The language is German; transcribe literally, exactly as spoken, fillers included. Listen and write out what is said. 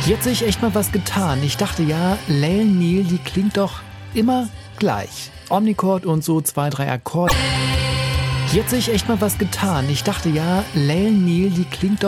Hier hat sich echt mal was getan. Ich dachte ja, Lael Neal, die klingt doch immer gleich. Omnichord und so zwei, drei Akkorde. Hier hat sich echt mal was getan. Ich dachte ja, Lael Neal, die klingt doch